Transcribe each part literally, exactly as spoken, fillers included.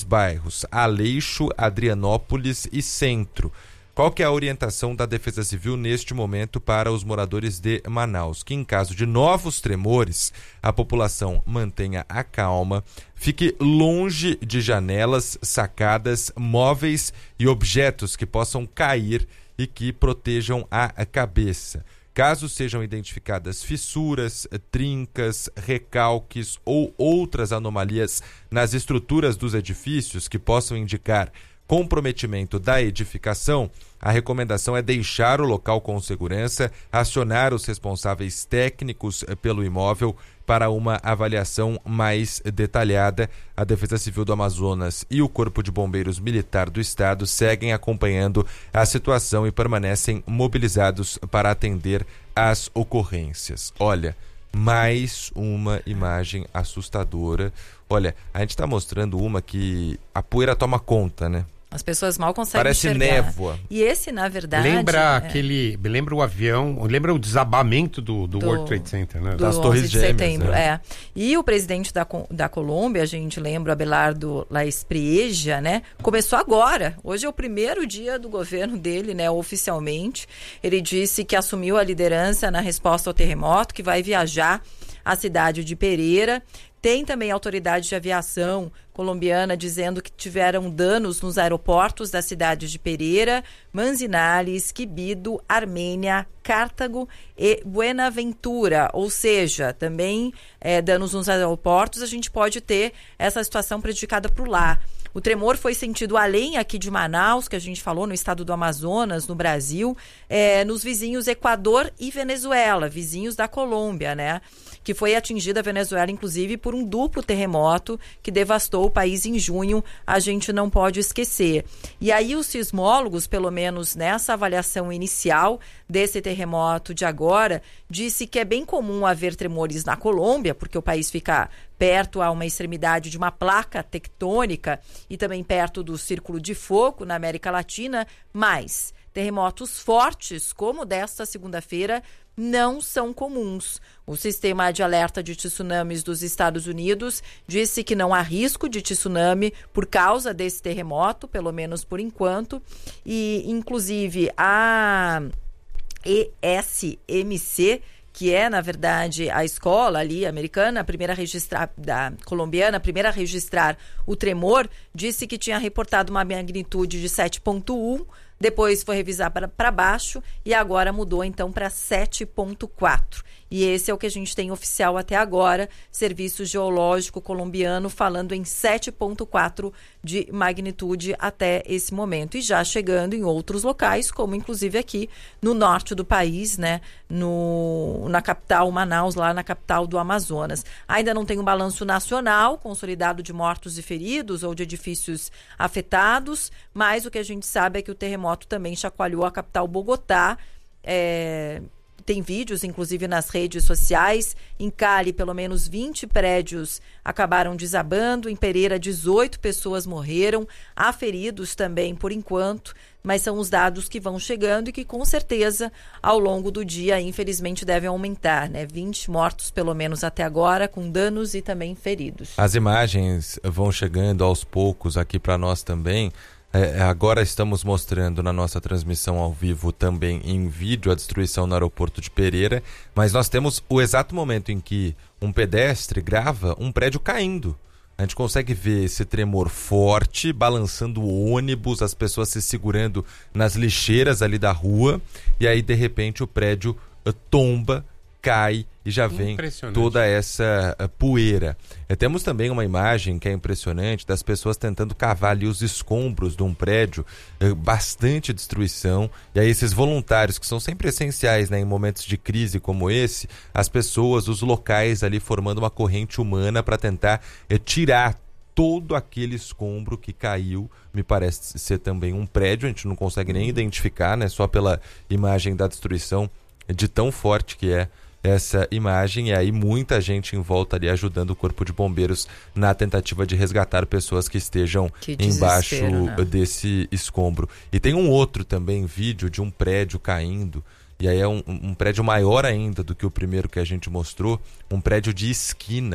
bairros Aleixo, Adrianópolis e Centro. Qual que é a orientação da Defesa Civil neste momento para os moradores de Manaus? Que em caso de novos tremores, a população mantenha a calma, fique longe de janelas, sacadas, móveis e objetos que possam cair e que protejam a cabeça. Caso sejam identificadas fissuras, trincas, recalques ou outras anomalias nas estruturas dos edifícios que possam indicar comprometimento da edificação, a recomendação é deixar o local com segurança, acionar os responsáveis técnicos pelo imóvel para uma avaliação mais detalhada. A Defesa Civil do Amazonas e o Corpo de Bombeiros Militar do Estado seguem acompanhando a situação e permanecem mobilizados para atender às ocorrências. Olha, mais uma imagem assustadora. Olha, a gente está mostrando uma que a poeira toma conta, né? As pessoas mal conseguem Parece enxergar. névoa. E esse, na verdade... Lembra é... aquele... Lembra o avião... Lembra o desabamento do, do, do World Trade Center, né? Do Das Torres onze de Gêmeas, setembro, né? é. E o presidente da, da Colômbia, a gente lembra, Abelardo La Espriella, né? Começou agora. Hoje é o primeiro dia do governo dele, né? Oficialmente. Ele disse que assumiu a liderança na resposta ao terremoto, que vai viajar à cidade de Pereira. Tem também a autoridade de aviação colombiana dizendo que tiveram danos nos aeroportos das cidades de Pereira, Manzanares, Quibdó, Armênia, Cartago e Buenaventura. Ou seja, também é, danos nos aeroportos, a gente pode ter essa situação prejudicada por lá. O tremor foi sentido além aqui de Manaus, que a gente falou, no estado do Amazonas, no Brasil, é, nos vizinhos Equador e Venezuela, vizinhos da Colômbia, né? Que foi atingida a Venezuela, inclusive, por um duplo terremoto que devastou o país em junho, a gente não pode esquecer. E aí os sismólogos, pelo menos nessa avaliação inicial desse terremoto de agora, disse que é bem comum haver tremores na Colômbia, porque o país fica perto a uma extremidade de uma placa tectônica e também perto do Círculo de Fogo na América Latina, mas terremotos fortes, como desta segunda-feira, não são comuns. O Sistema de Alerta de Tsunamis dos Estados Unidos disse que não há risco de tsunami por causa desse terremoto, pelo menos por enquanto, e inclusive a E S M C, que é, na verdade, a escola ali americana, a primeira a registrar, da colombiana, a primeira a registrar o tremor, disse que tinha reportado uma magnitude de sete ponto um, depois foi revisar para baixo e agora mudou então para sete ponto quatro. E esse é o que a gente tem oficial até agora, Serviço Geológico Colombiano falando em sete ponto quatro de magnitude até esse momento. E já chegando em outros locais, como inclusive aqui no norte do país, né, no, na capital, Manaus, lá na capital do Amazonas. Ainda não tem um balanço nacional consolidado de mortos e feridos ou de edifícios afetados, mas o que a gente sabe é que o terremoto também chacoalhou a capital Bogotá. É... Tem vídeos, inclusive, nas redes sociais. Em Cali, pelo menos vinte prédios acabaram desabando. Em Pereira, dezoito pessoas morreram. Há feridos também, por enquanto. Mas são os dados que vão chegando e que, com certeza, ao longo do dia, infelizmente, devem aumentar, né? vinte mortos, pelo menos, até agora, com danos e também feridos. As imagens vão chegando aos poucos aqui para nós também. É, agora estamos mostrando na nossa transmissão ao vivo também em vídeo a destruição no aeroporto de Pereira, mas nós temos o exato momento em que um pedestre grava um prédio caindo. A gente consegue ver esse tremor forte, balançando o ônibus, as pessoas se segurando nas lixeiras ali da rua, e aí de repente o prédio uh, tomba, cai e já vem toda essa uh, poeira. É, temos também uma imagem que é impressionante das pessoas tentando cavar ali os escombros de um prédio, uh, bastante destruição, e aí esses voluntários que são sempre essenciais, né, em momentos de crise como esse, as pessoas, os locais ali formando uma corrente humana para tentar uh, tirar todo aquele escombro que caiu. Me parece ser também um prédio, a gente não consegue nem identificar, né, só pela imagem da destruição, de tão forte que é essa imagem, e aí muita gente em volta ali ajudando o Corpo de Bombeiros na tentativa de resgatar pessoas que estejam que embaixo, né, desse escombro. E tem um outro também vídeo de um prédio caindo, e aí é um, um prédio maior ainda do que o primeiro que a gente mostrou, um prédio de esquina,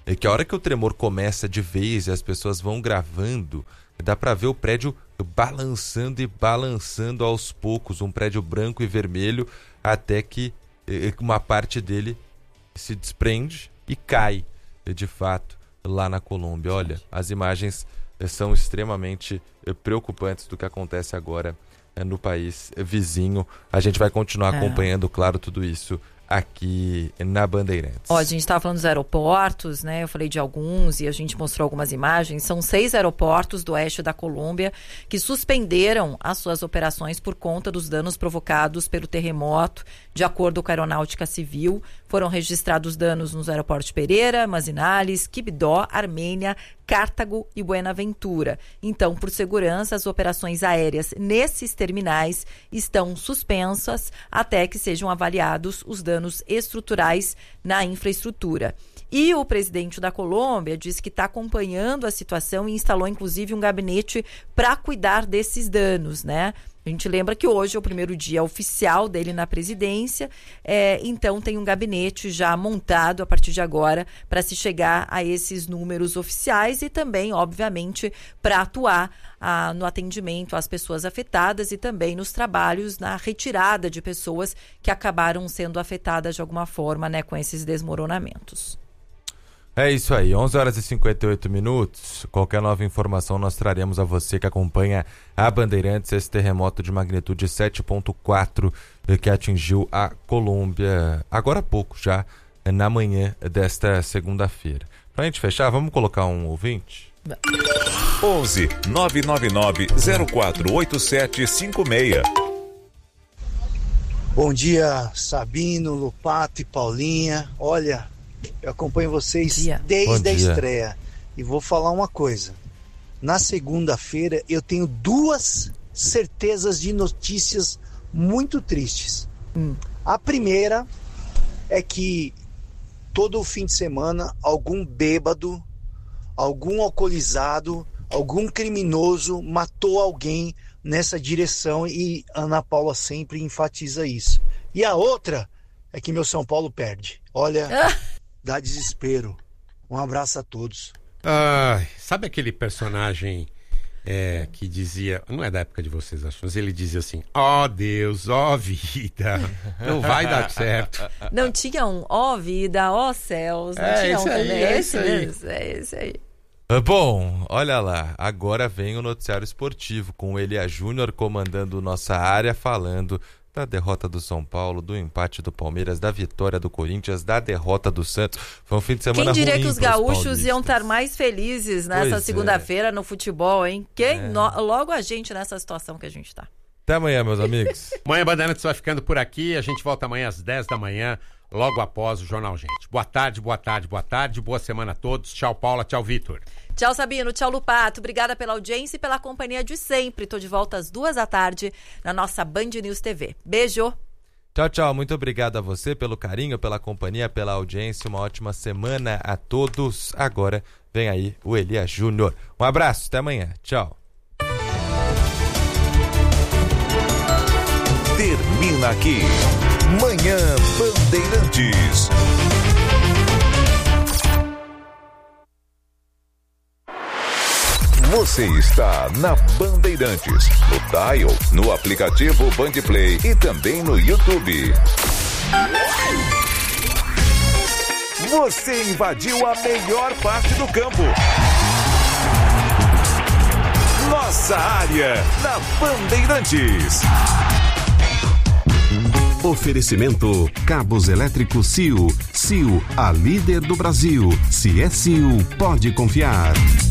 é que a hora que o tremor começa de vez e as pessoas vão gravando, dá para ver o prédio balançando e balançando aos poucos, um prédio branco e vermelho, até que uma parte dele se desprende e cai, de fato, lá na Colômbia. Olha, as imagens são extremamente preocupantes do que acontece agora no país vizinho. A gente vai continuar é. acompanhando, claro, tudo isso aqui na Bandeirantes. Ó, a gente estava falando dos aeroportos, né? Eu falei de alguns e a gente mostrou algumas imagens. São seis aeroportos do oeste da Colômbia que suspenderam as suas operações por conta dos danos provocados pelo terremoto. De acordo com a Aeronáutica Civil, foram registrados danos nos aeroportos de Pereira, Manizales, Quibdó, Armênia, Cartago e Buenaventura. Então, por segurança, as operações aéreas nesses terminais estão suspensas até que sejam avaliados os danos estruturais na infraestrutura. E o presidente da Colômbia disse que está acompanhando a situação e instalou, inclusive, um gabinete para cuidar desses danos, né? A gente lembra que hoje é o primeiro dia oficial dele na presidência, é, então tem um gabinete já montado a partir de agora para se chegar a esses números oficiais e também, obviamente, para atuar ah, no atendimento às pessoas afetadas e também nos trabalhos na retirada de pessoas que acabaram sendo afetadas de alguma forma, né, com esses desmoronamentos. É isso aí, onze horas e cinquenta e oito minutos. Qualquer nova informação nós traremos a você que acompanha a Bandeirantes, esse terremoto de magnitude sete ponto quatro que atingiu a Colômbia agora há pouco, já na manhã desta segunda-feira. Pra gente fechar, vamos colocar um ouvinte? onze nove nove nove zero quatro oito sete cinco seis. Bom dia, Sabino, Lupato e Paulinha. Olha, eu acompanho vocês desde a estreia e vou falar uma coisa. Na segunda-feira eu tenho duas certezas de notícias muito tristes. Hum. A primeira é que todo fim de semana algum bêbado, algum alcoolizado, algum criminoso matou alguém nessa direção e Ana Paula sempre enfatiza isso. E a outra é que meu São Paulo perde. Olha... dá desespero. Um abraço a todos. Ah, sabe aquele personagem é, que dizia, não é da época de vocês, acho, mas ele dizia assim, ó oh, Deus, ó oh, vida, não vai dar certo. Não tinha um ó oh, vida, ó oh, céus, não é, tinha um aí, também. é esse aí. mesmo, é esse aí. Bom, olha lá, agora vem o noticiário esportivo com o Elia Júnior comandando nossa área, falando da derrota do São Paulo, do empate do Palmeiras, da vitória do Corinthians, da derrota do Santos. Foi um fim de semana ruim. Quem diria que os gaúchos paulistas. Iam estar mais felizes nessa Pois segunda-feira é. no futebol, hein? Quem? É. No... Logo a gente nessa situação que a gente tá. Até amanhã, meus amigos. Manhã Bandeirantes vai ficando por aqui. A gente volta amanhã às dez da manhã, logo após o Jornal Gente. Boa tarde, boa tarde, boa tarde. Boa semana a todos. Tchau, Paula. Tchau, Vitor. Tchau, Sabino. Tchau, Lupato. Obrigada pela audiência e pela companhia de sempre. Tô de volta às duas da tarde na nossa Band News T V. Beijo. Tchau, tchau. Muito obrigado a você pelo carinho, pela companhia, pela audiência. Uma ótima semana a todos. Agora vem aí o Elia Júnior. Um abraço. Até amanhã. Tchau. Termina aqui. Manhã Bandeirantes. Você está na Bandeirantes, no Dial, no aplicativo Bandplay e também no YouTube. Você invadiu a melhor parte do campo. Nossa área na Bandeirantes. Oferecimento Cabos Elétricos C I U. C I U, a líder do Brasil. Se é C I U, pode confiar.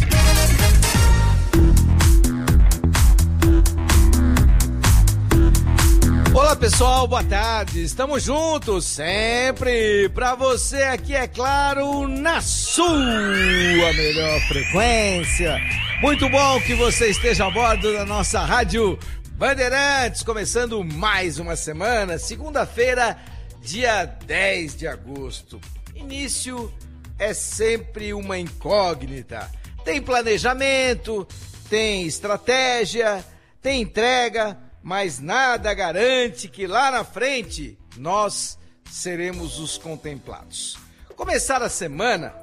Olá pessoal, boa tarde, estamos juntos sempre pra você aqui, é claro, na sua melhor frequência. Muito bom que você esteja a bordo da nossa rádio Bandeirantes, começando mais uma semana, segunda-feira, dia dez de agosto. Início é sempre uma incógnita, tem planejamento, tem estratégia, tem entrega, mas nada garante que lá na frente nós seremos os contemplados. Começar a semana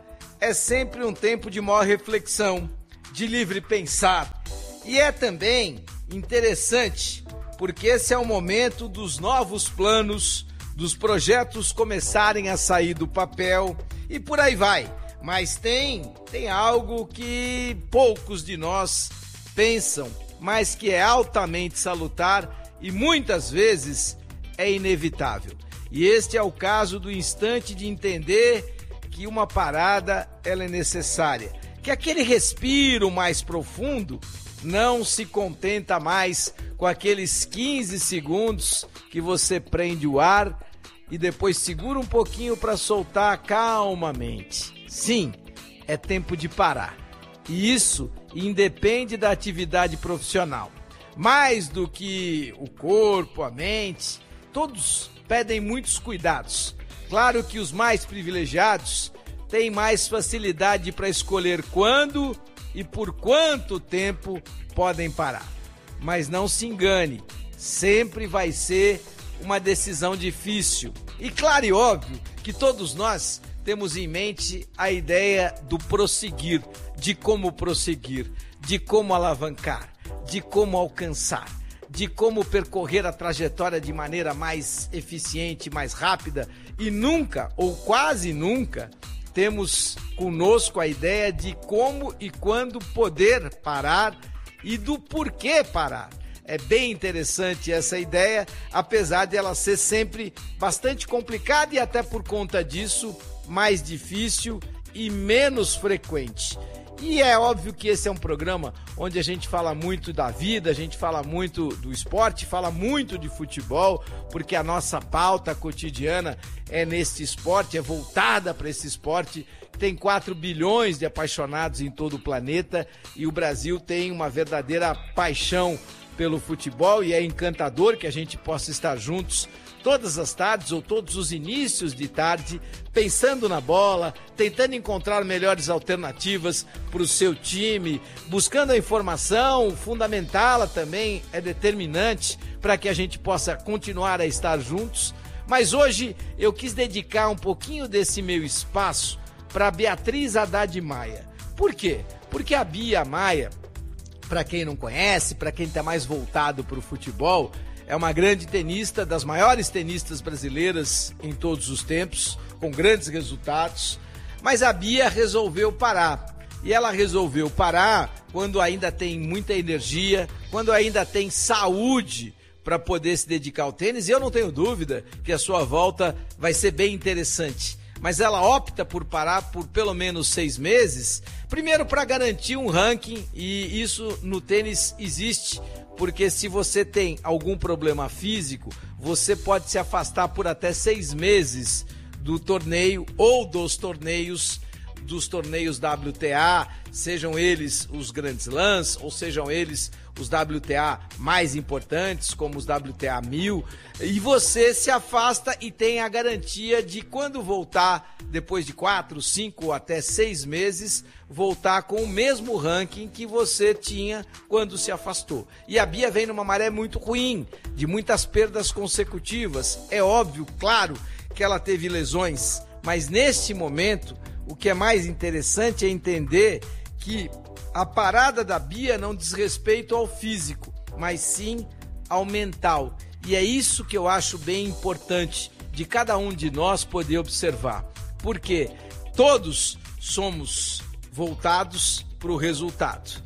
é sempre um tempo de maior reflexão, de livre pensar. E é também interessante, porque esse é o momento dos novos planos, dos projetos começarem a sair do papel e por aí vai. Mas tem, tem algo que poucos de nós pensam, mas que é altamente salutar e muitas vezes é inevitável. E este é o caso do instante de entender que uma parada ela é necessária, que aquele respiro mais profundo não se contenta mais com aqueles quinze segundos que você prende o ar e depois segura um pouquinho para soltar calmamente. Sim, é tempo de parar. E isso independe da atividade profissional. Mais do que o corpo, a mente, todos pedem muitos cuidados. Claro que os mais privilegiados têm mais facilidade para escolher quando e por quanto tempo podem parar. Mas não se engane, sempre vai ser uma decisão difícil. E claro e óbvio que todos nós temos em mente a ideia do prosseguir, de como prosseguir, de como alavancar, de como alcançar, de como percorrer a trajetória de maneira mais eficiente, mais rápida e nunca, ou quase nunca, temos conosco a ideia de como e quando poder parar e do porquê parar. É bem interessante essa ideia, apesar de ela ser sempre bastante complicada e até por conta disso mais difícil e menos frequente. E é óbvio que esse é um programa onde a gente fala muito da vida, a gente fala muito do esporte, fala muito de futebol, porque a nossa pauta cotidiana é nesse esporte, é voltada para esse esporte. Tem quatro bilhões de apaixonados em todo o planeta e o Brasil tem uma verdadeira paixão pelo futebol e é encantador que a gente possa estar juntos todas as tardes ou todos os inícios de tarde, pensando na bola, tentando encontrar melhores alternativas para o seu time, buscando a informação, fundamentá-la também é determinante para que a gente possa continuar a estar juntos. Mas hoje eu quis dedicar um pouquinho desse meu espaço para Beatriz Haddad Maia. Por quê? Porque a Bia Maia, para quem não conhece, para quem está mais voltado para o futebol, é uma grande tenista, das maiores tenistas brasileiras em todos os tempos, com grandes resultados. Mas a Bia resolveu parar. E ela resolveu parar quando ainda tem muita energia, quando ainda tem saúde para poder se dedicar ao tênis. E eu não tenho dúvida que a sua volta vai ser bem interessante. Mas ela opta por parar por pelo menos seis meses, primeiro para garantir um ranking, e isso no tênis existe, porque se você tem algum problema físico, você pode se afastar por até seis meses do torneio ou dos torneios, dos torneios W T A, sejam eles os grandes slams ou sejam eles os W T A mais importantes, como os W T A mil, e você se afasta e tem a garantia de quando voltar, depois de quatro, cinco ou até seis meses, voltar com o mesmo ranking que você tinha quando se afastou. E a Bia vem numa maré muito ruim, de muitas perdas consecutivas. É óbvio, claro, que ela teve lesões, mas neste momento, o que é mais interessante é entender que a parada da Bia não diz respeito ao físico, mas sim ao mental. E é isso que eu acho bem importante de cada um de nós poder observar. Porque todos somos voltados para o resultado.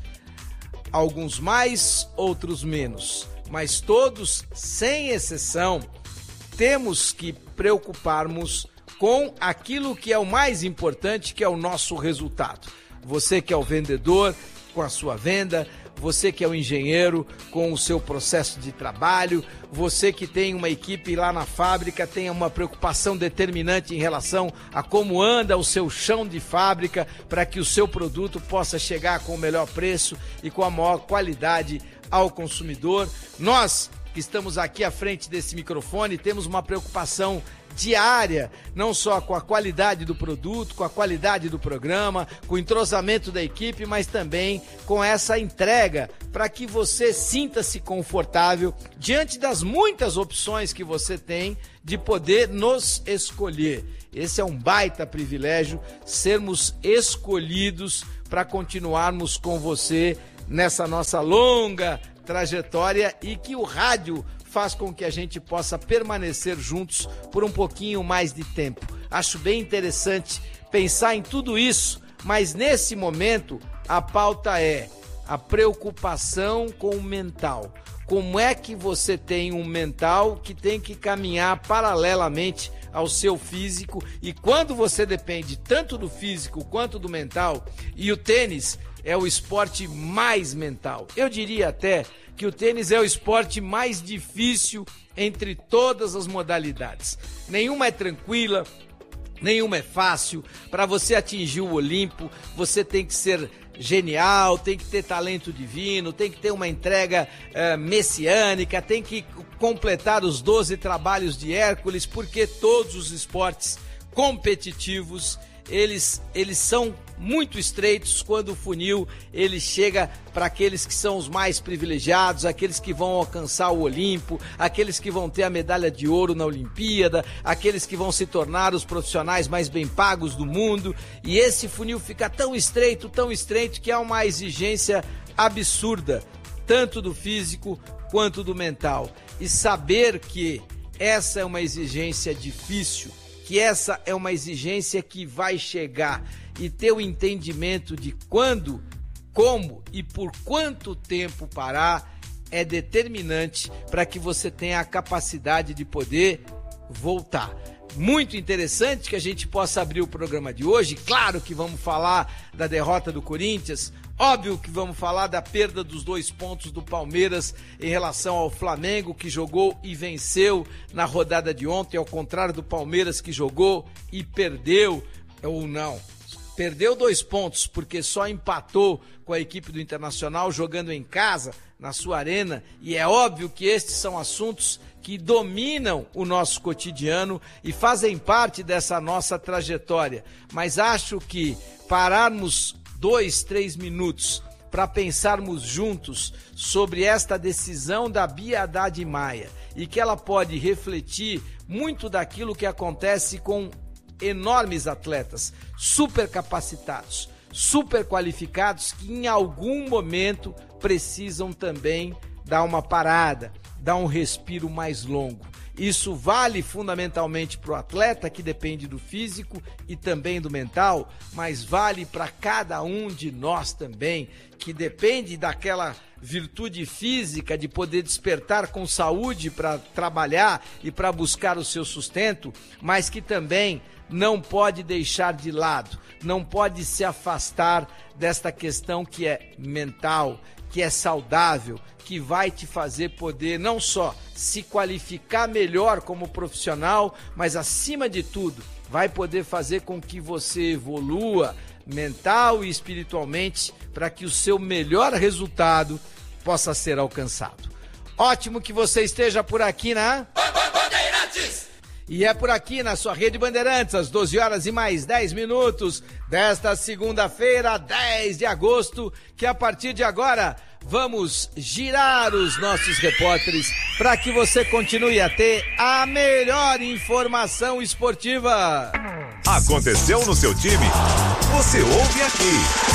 Alguns mais, outros menos. Mas todos, sem exceção, temos que preocuparmos com aquilo que é o mais importante, que é o nosso resultado. Você que é o vendedor, com a sua venda, você que é o engenheiro, com o seu processo de trabalho, você que tem uma equipe lá na fábrica, tenha uma preocupação determinante em relação a como anda o seu chão de fábrica, para que o seu produto possa chegar com o melhor preço e com a maior qualidade ao consumidor. Nós que estamos aqui à frente desse microfone temos uma preocupação diária, não só com a qualidade do produto, com a qualidade do programa, com o entrosamento da equipe, mas também com essa entrega para que você sinta-se confortável diante das muitas opções que você tem de poder nos escolher. Esse é um baita privilégio, sermos escolhidos para continuarmos com você nessa nossa longa trajetória e que o rádio faz com que a gente possa permanecer juntos por um pouquinho mais de tempo. Acho bem interessante pensar em tudo isso, mas nesse momento a pauta é a preocupação com o mental. Como é que você tem um mental que tem que caminhar paralelamente ao seu físico, e quando você depende tanto do físico quanto do mental, e o tênis é o esporte mais mental. Eu diria até que o tênis é o esporte mais difícil entre todas as modalidades. Nenhuma é tranquila, nenhuma é fácil. Para você atingir o Olimpo, você tem que ser genial, tem que ter talento divino, tem que ter uma entrega uh, messiânica, tem que completar os doze trabalhos de Hércules, porque todos os esportes competitivos, eles, eles são muito estreitos quando o funil ele chega para aqueles que são os mais privilegiados, aqueles que vão alcançar o Olimpo, aqueles que vão ter a medalha de ouro na Olimpíada, aqueles que vão se tornar os profissionais mais bem pagos do mundo, e esse funil fica tão estreito, tão estreito que há uma exigência absurda, tanto do físico quanto do mental. E saber que essa é uma exigência difícil, que essa é uma exigência que vai chegar, e ter o entendimento de quando, como e por quanto tempo parar é determinante para que você tenha a capacidade de poder voltar. Muito interessante que a gente possa abrir o programa de hoje. Claro que vamos falar da derrota do Corinthians, óbvio que vamos falar da perda dos dois pontos do Palmeiras em relação ao Flamengo, que jogou e venceu na rodada de ontem, ao contrário do Palmeiras, que jogou e perdeu, ou não. Perdeu dois pontos porque só empatou com a equipe do Internacional jogando em casa, na sua arena, e é óbvio que estes são assuntos que dominam o nosso cotidiano e fazem parte dessa nossa trajetória. Mas acho que pararmos dois, três minutos para pensarmos juntos sobre esta decisão da Bia Haddad Maia e que ela pode refletir muito daquilo que acontece com enormes atletas, super capacitados, super qualificados, que em algum momento precisam também dar uma parada, dar um respiro mais longo. Isso vale fundamentalmente para o atleta, que depende do físico e também do mental, mas vale para cada um de nós também, que depende daquela virtude física de poder despertar com saúde para trabalhar e para buscar o seu sustento, mas que também não pode deixar de lado, não pode se afastar desta questão que é mental, que é saudável, que vai te fazer poder não só se qualificar melhor como profissional, mas acima de tudo, vai poder fazer com que você evolua mental e espiritualmente para que o seu melhor resultado possa ser alcançado. Ótimo que você esteja por aqui na Bandeirantes! E é por aqui na sua Rede Bandeirantes, às doze horas e mais dez minutos desta segunda-feira, dez de agosto, que a partir de agora vamos girar os nossos repórteres para que você continue a ter a melhor informação esportiva. Aconteceu no seu time? Você ouve aqui.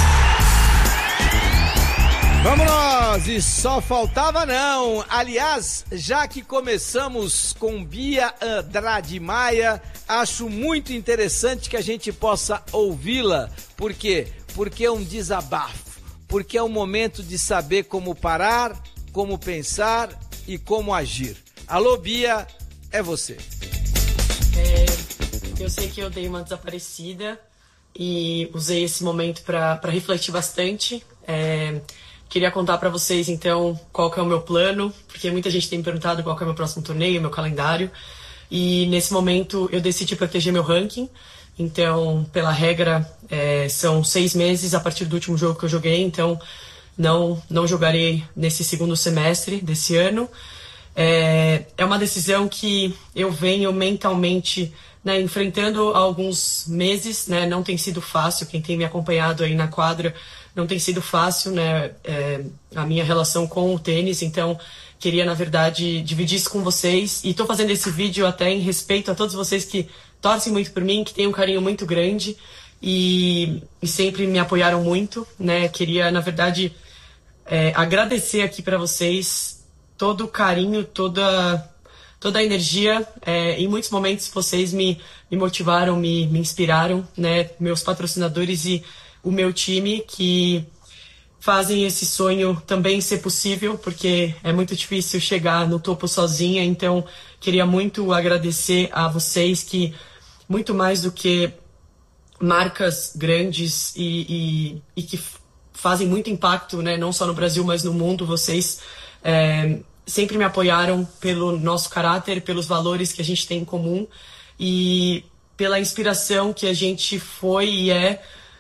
Vamos nós, e só faltava não. Aliás, já que começamos com Bia Haddad Maia, acho muito interessante que a gente possa ouvi-la. Por quê? Porque é um desabafo, porque é um momento de saber como parar, como pensar e como agir. Alô, Bia, é você. É, eu sei que eu dei uma desaparecida e usei esse momento para refletir bastante. É, Queria contar para vocês, então, qual que é o meu plano, porque muita gente tem me perguntado qual que é o meu próximo torneio, meu calendário. E, nesse momento, eu decidi proteger meu ranking. Então, pela regra, é, são seis meses a partir do último jogo que eu joguei. Então, não, não jogarei nesse segundo semestre desse ano. É, é uma decisão que eu venho mentalmente, né, enfrentando há alguns meses, né, não tem sido fácil. Quem tem me acompanhado aí na quadra, não tem sido fácil, né, é, a minha relação com o tênis. Então, queria, na verdade, dividir isso com vocês. E estou fazendo esse vídeo até em respeito a todos vocês que torcem muito por mim, que têm um carinho muito grande e, e sempre me apoiaram muito, né. Queria, na verdade, é, agradecer aqui para vocês todo o carinho, toda, toda a energia. É, em muitos momentos vocês me, me motivaram, me, me inspiraram, né? Meus patrocinadores e o meu time, que fazem esse sonho também ser possível, porque é muito difícil chegar no topo sozinha. Então, queria muito agradecer a vocês, que muito mais do que marcas grandes e, e, e que fazem muito impacto, né? Não só no Brasil, mas no mundo, vocês é, sempre me apoiaram pelo nosso caráter, pelos valores que a gente tem em comum e pela inspiração que a gente foi e é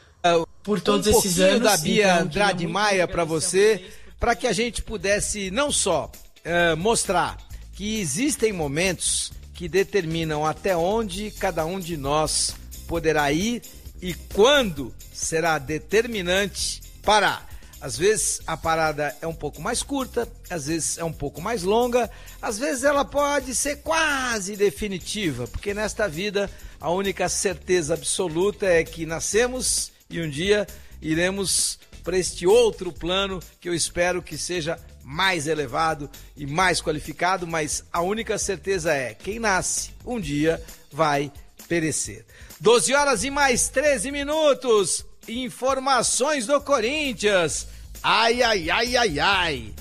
por todos um esses anos. Da Bia então, Andrade Maia para você, para que a gente pudesse não só uh, mostrar que existem momentos que determinam até onde cada um de nós poderá ir e quando será determinante parar. Às vezes a parada é um pouco mais curta, às vezes é um pouco mais longa, às vezes ela pode ser quase definitiva, porque nesta vida a única certeza absoluta é que nascemos e um dia iremos para este outro plano que eu espero que seja mais elevado e mais qualificado, mas a única certeza é: quem nasce um dia vai perecer. doze horas e mais treze minutos. Informações do Corinthians. Ai, ai, ai, ai, ai.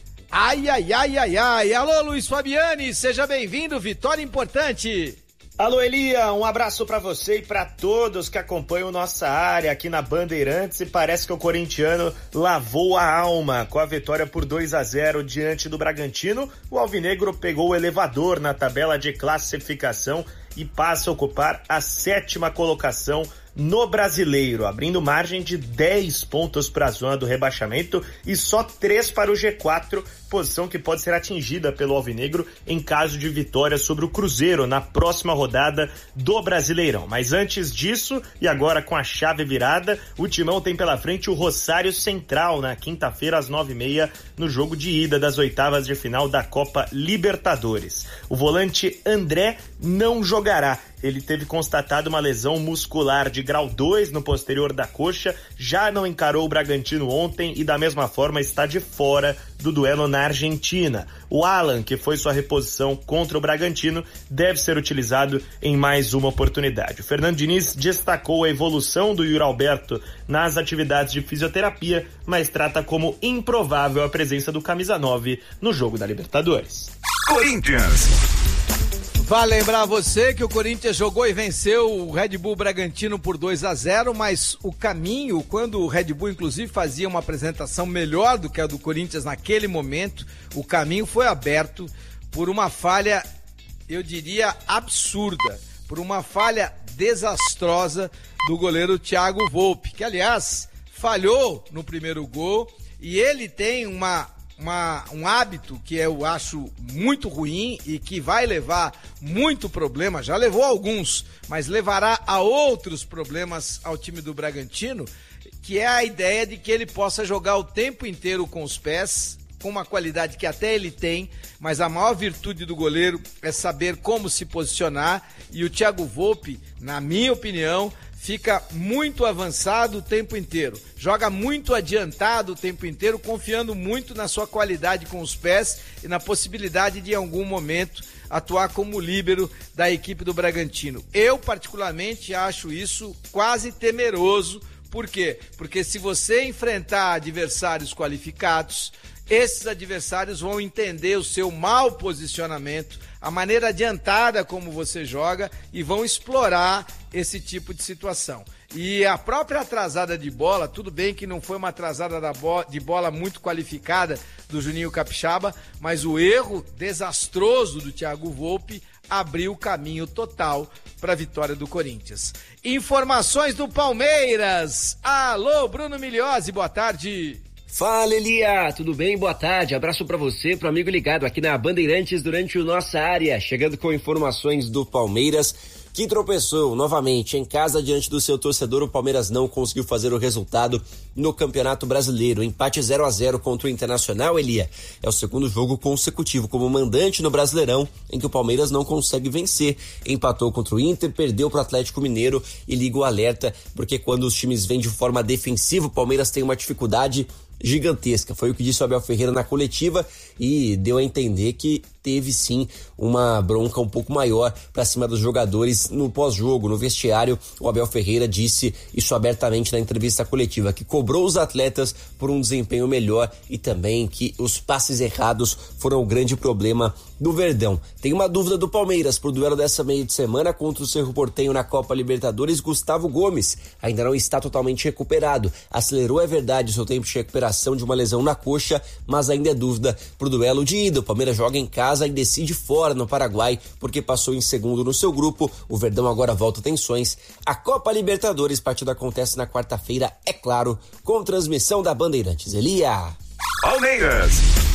Ai, ai, ai, ai, ai. Alô, Luiz Fabiani, seja bem-vindo. Vitória importante. Alô, Elia, um abraço pra você e pra todos que acompanham nossa área aqui na Bandeirantes. E parece que o corintiano lavou a alma com a vitória por dois a zero diante do Bragantino. O alvinegro pegou o elevador na tabela de classificação e passa a ocupar a sétima colocação no Brasileiro, abrindo margem de dez pontos para a zona do rebaixamento e só três para o G quatro, posição que pode ser atingida pelo alvinegro em caso de vitória sobre o Cruzeiro na próxima rodada do Brasileirão. Mas antes disso, e agora com a chave virada, o Timão tem pela frente o Rosário Central na quinta-feira às nove e meia no jogo de ida das oitavas de final da Copa Libertadores. O volante André não jogará. Ele teve constatado uma lesão muscular de grau dois no posterior da coxa, já não encarou o Bragantino ontem e da mesma forma está de fora do duelo na Argentina. O Alan, que foi sua reposição contra o Bragantino, deve ser utilizado em mais uma oportunidade. O Fernando Diniz destacou a evolução do Yuri Alberto nas atividades de fisioterapia, mas trata como improvável a presença do camisa nove no jogo da Libertadores. Corinthians. Vale lembrar você que o Corinthians jogou e venceu o Red Bull Bragantino por dois a zero, mas o caminho, quando o Red Bull inclusive fazia uma apresentação melhor do que a do Corinthians naquele momento, o caminho foi aberto por uma falha, eu diria, absurda, por uma falha desastrosa do goleiro Thiago Volpi, que aliás falhou no primeiro gol e ele tem uma Uma, um hábito que eu acho muito ruim e que vai levar muito problema, já levou alguns, mas levará a outros problemas ao time do Bragantino, que é a ideia de que ele possa jogar o tempo inteiro com os pés, com uma qualidade que até ele tem, mas a maior virtude do goleiro é saber como se posicionar, e o Thiago Volpi, na minha opinião, fica muito avançado o tempo inteiro, joga muito adiantado o tempo inteiro, confiando muito na sua qualidade com os pés e na possibilidade de em algum momento atuar como líbero da equipe do Bragantino. Eu particularmente acho isso quase temeroso. Por quê? Porque se você enfrentar adversários qualificados, esses adversários vão entender o seu mau posicionamento, a maneira adiantada como você joga e vão explorar esse tipo de situação. E a própria atrasada de bola, tudo bem que não foi uma atrasada de bola muito qualificada do Juninho Capixaba, mas o erro desastroso do Thiago Volpi abriu o caminho total para a vitória do Corinthians. Informações do Palmeiras. Alô, Bruno Migliozzi, boa tarde. Fala, Elia, tudo bem? Boa tarde, abraço pra você, pro amigo ligado aqui na Bandeirantes durante o Nossa Área, chegando com informações do Palmeiras, que tropeçou novamente em casa diante do seu torcedor. O Palmeiras não conseguiu fazer o resultado no Campeonato Brasileiro. Empate zero a zero contra o Internacional, Elia. É o segundo jogo consecutivo como mandante no Brasileirão em que o Palmeiras não consegue vencer. Empatou contra o Inter, perdeu para o Atlético Mineiro e liga o alerta, porque quando os times vêm de forma defensiva, o Palmeiras tem uma dificuldade gigantesca. Foi o que disse o Abel Ferreira na coletiva e deu a entender que teve sim uma bronca um pouco maior para cima dos jogadores no pós-jogo, no vestiário. O Abel Ferreira disse isso abertamente na entrevista coletiva, que cobrou os atletas por um desempenho melhor e também que os passes errados foram o grande problema do Verdão. Tem uma dúvida do Palmeiras pro duelo dessa meia de semana contra o Cerro Porteño na Copa Libertadores. Gustavo Gomes ainda não está totalmente recuperado. Acelerou, é verdade, o seu tempo de recuperação de uma lesão na coxa, mas ainda é dúvida pro duelo de ida. O Palmeiras joga em casa e decide fora no Paraguai, porque passou em segundo no seu grupo. O Verdão agora volta tensões. A Copa Libertadores, partida acontece na quarta-feira, é claro, com transmissão da Bandeirantes. Elia. Palmeiras.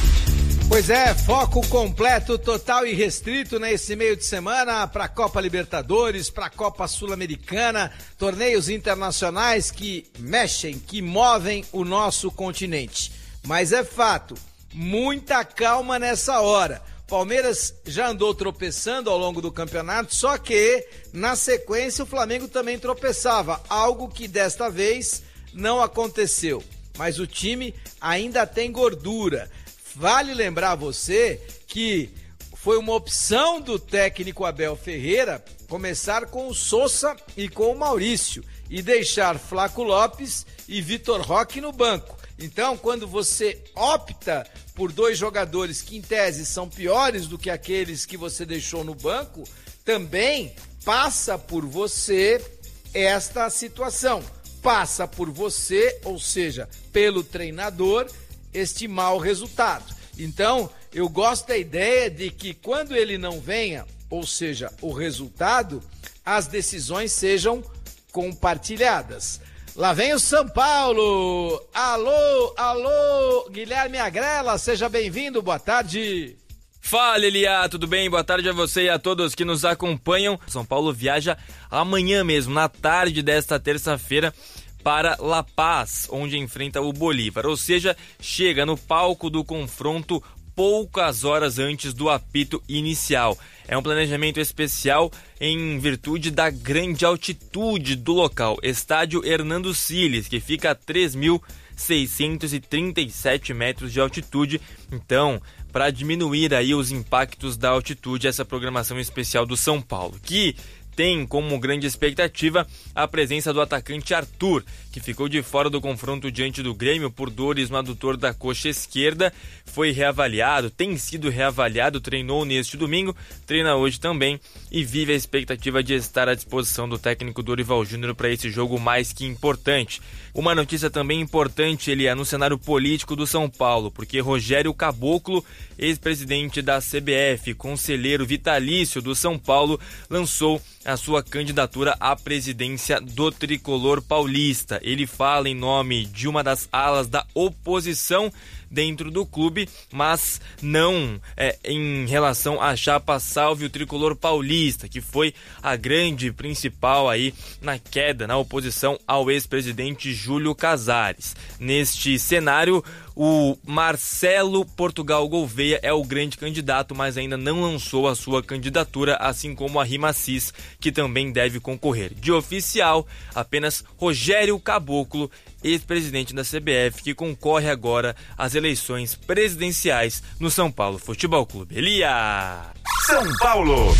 Pois é, foco completo, total e restrito nesse meio de semana para a Copa Libertadores, para a Copa Sul-Americana, torneios internacionais que mexem, que movem o nosso continente. Mas é fato, muita calma nessa hora. Palmeiras já andou tropeçando ao longo do campeonato, só que na sequência o Flamengo também tropeçava, algo que desta vez não aconteceu. Mas o time ainda tem gordura. Vale lembrar você que foi uma opção do técnico Abel Ferreira começar com o Sousa e com o Maurício e deixar Flaco Lopes e Vitor Roque no banco. Então, quando você opta por dois jogadores que em tese são piores do que aqueles que você deixou no banco, também passa por você esta situação. Passa por você, ou seja, pelo treinador, este mau resultado. Então, eu gosto da ideia de que quando ele não venha, ou seja, o resultado, as decisões sejam compartilhadas. Lá vem o São Paulo. Alô, alô, Guilherme Agrela, seja bem-vindo, boa tarde. Fala, Elia, tudo bem? Boa tarde a você e a todos que nos acompanham. São Paulo viaja amanhã mesmo, na tarde desta terça-feira, para La Paz, onde enfrenta o Bolívar, ou seja, chega no palco do confronto poucas horas antes do apito inicial. É um planejamento especial em virtude da grande altitude do local, estádio Hernando Siles, que fica a três mil seiscentos e trinta e sete metros de altitude. Então, para diminuir aí os impactos da altitude, essa programação especial do São Paulo, que tem como grande expectativa a presença do atacante Arthur, que ficou de fora do confronto diante do Grêmio por dores no adutor da coxa esquerda. Foi reavaliado, tem sido reavaliado, treinou neste domingo, treina hoje também e vive a expectativa de estar à disposição do técnico Dorival Júnior para esse jogo mais que importante. Uma notícia também importante, ele é no cenário político do São Paulo, porque Rogério Caboclo, ex-presidente da C B F, conselheiro vitalício do São Paulo, lançou a sua candidatura à presidência do tricolor paulista. Ele fala em nome de uma das alas da oposição dentro do clube, mas não é, em relação à chapa Salve o Tricolor Paulista, que foi a grande principal aí na queda, na oposição ao ex-presidente Júlio Casares. Neste cenário, o Marcelo Portugal Gouveia é o grande candidato, mas ainda não lançou a sua candidatura, assim como a Rimacis, que também deve concorrer. De oficial, apenas Rogério Caboclo, ex-presidente da C B F, que concorre agora às eleições presidenciais no São Paulo Futebol Clube. Elia! São Paulo!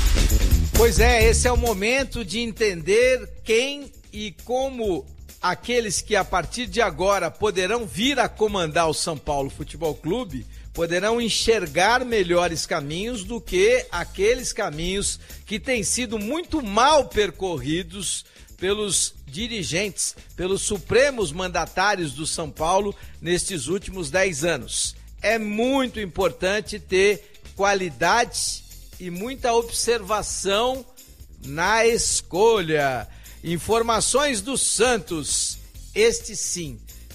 Pois é, esse é o momento de entender quem e como aqueles que a partir de agora poderão vir a comandar o São Paulo Futebol Clube poderão enxergar melhores caminhos do que aqueles caminhos que têm sido muito mal percorridos pelos dirigentes, pelos supremos mandatários do São Paulo nestes últimos dez anos. É muito importante ter qualidade e muita observação na escolha. Informações do Santos, este sim,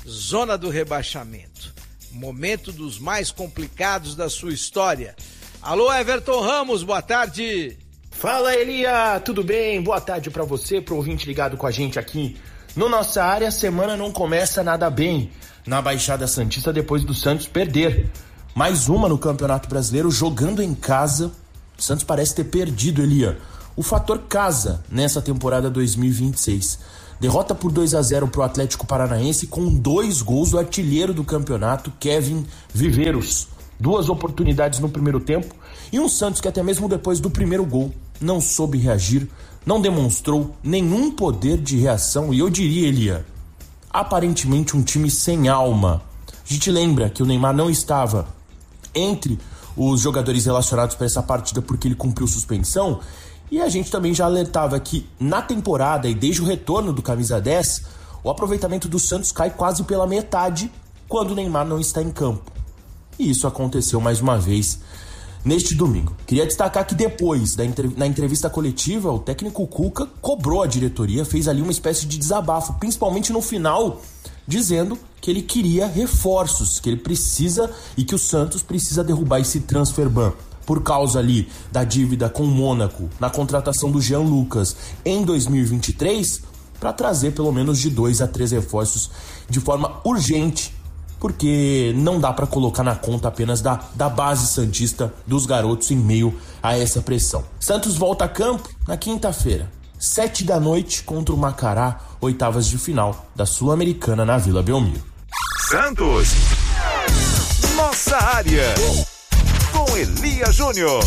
zona do rebaixamento. Momento dos mais complicados da sua história. Alô, Everton Ramos, boa tarde. Fala, Elia, tudo bem? Boa tarde pra você, pro ouvinte ligado com a gente aqui. No Nossa Área, a semana não começa nada bem na Baixada Santista depois do Santos perder. Mais uma no Campeonato Brasileiro, jogando em casa. O Santos parece ter perdido, Elia. O fator casa nessa temporada dois mil e vinte e seis. Derrota por dois a zero pro Atlético Paranaense com dois gols do artilheiro do campeonato, Kevin Viveiros. Duas oportunidades no primeiro tempo e um Santos que até mesmo depois do primeiro gol não soube reagir, não demonstrou nenhum poder de reação e eu diria, Elia, aparentemente um time sem alma. A gente lembra que o Neymar não estava entre os jogadores relacionados para essa partida porque ele cumpriu suspensão e a gente também já alertava que na temporada e desde o retorno do camisa dez, o aproveitamento do Santos cai quase pela metade quando o Neymar não está em campo. E isso aconteceu mais uma vez neste domingo. Queria destacar que depois, da entre... na entrevista coletiva, o técnico Cuca cobrou a diretoria, fez ali uma espécie de desabafo, principalmente no final, dizendo que ele queria reforços, que ele precisa e que o Santos precisa derrubar esse transfer ban. Por causa ali da dívida com o Mônaco, na contratação do Jean Lucas em dois mil e vinte e três, para trazer pelo menos de dois a três reforços de forma urgente, porque não dá para colocar na conta apenas da, da base santista dos garotos em meio a essa pressão. Santos volta a campo na quinta-feira, sete da noite contra o Macará, oitavas de final da Sul-Americana na Vila Belmiro. Santos, Nossa Área, com Elia Júnior.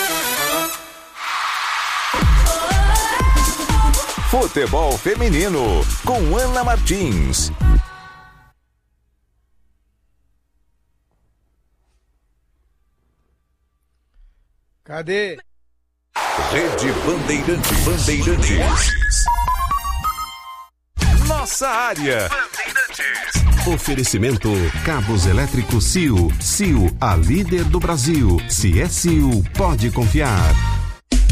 Futebol feminino, com Ana Martins. Cadê? Rede Bandeirantes. Bandeirantes. Nossa Área. Bandeirantes. Oferecimento Cabos Elétricos C I U. C I U, a líder do Brasil. Se é C I U, pode confiar.